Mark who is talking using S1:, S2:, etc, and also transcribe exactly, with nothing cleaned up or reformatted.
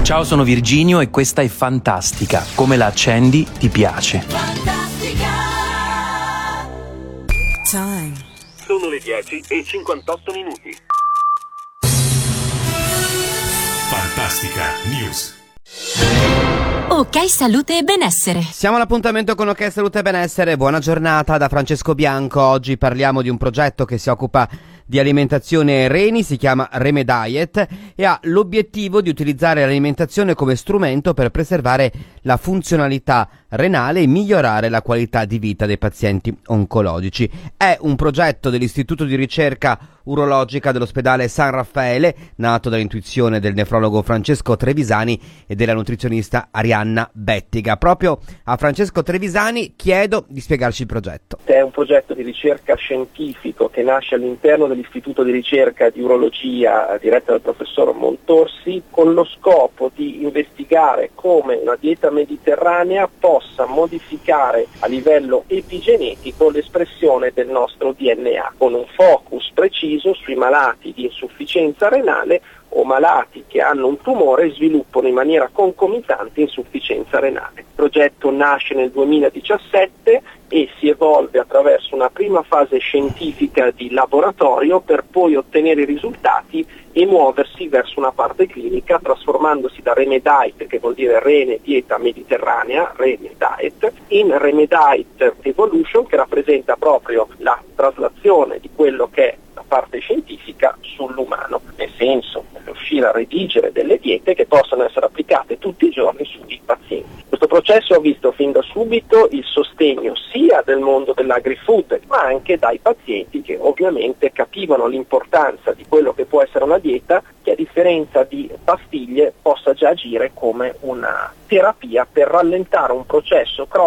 S1: Ciao, sono Virginio e questa è Fantastica. Come la accendi, ti piace.
S2: Fantastica.
S3: Time.
S4: Sono le dieci e cinquantotto minuti.
S5: Fantastica News.
S6: Ok, salute e benessere.
S7: Siamo all'appuntamento con Ok, salute e benessere. Buona giornata da Francesco Bianco. Oggi parliamo di un progetto che si occupa di alimentazione reni, si chiama Remediet e ha l'obiettivo di utilizzare l'alimentazione come strumento per preservare la funzionalità renale e migliorare la qualità di vita dei pazienti oncologici. È un progetto dell'Istituto di Ricerca Urologica dell'Ospedale San Raffaele, nato dall'intuizione del nefrologo Francesco Trevisani e della nutrizionista Arianna Bettiga. Proprio a Francesco Trevisani chiedo di spiegarci il progetto.
S8: È un progetto di ricerca scientifico che nasce all'interno dell'Istituto di Ricerca di Urologia diretto dal professor Montorsi, con lo scopo di investigare come una dieta mediterranea possa modificare a livello epigenetico l'espressione del nostro D N A, con un focus preciso sui malati di insufficienza renale o malati che hanno un tumore e sviluppano in maniera concomitante insufficienza renale. Il progetto nasce nel duemiladiciassette e si evolve attraverso una prima fase scientifica di laboratorio per poi ottenere i risultati e muoversi verso una parte clinica, trasformandosi da Remediet, che vuol dire rene dieta mediterranea, Remediet, in Remediet Evolution, che rappresenta proprio la traslazione di quello che è la parte scientifica sull'umano, nel senso di riuscire a redigere delle diete che possano essere applicate tutti i giorni sui pazienti. Questo processo ha visto fin da subito il sostegno sia del mondo dell'agri-food, ma anche dai pazienti che ovviamente capivano l'importanza di quello che può essere una dieta che, a differenza di pastiglie, possa già agire come una terapia per rallentare un processo cronico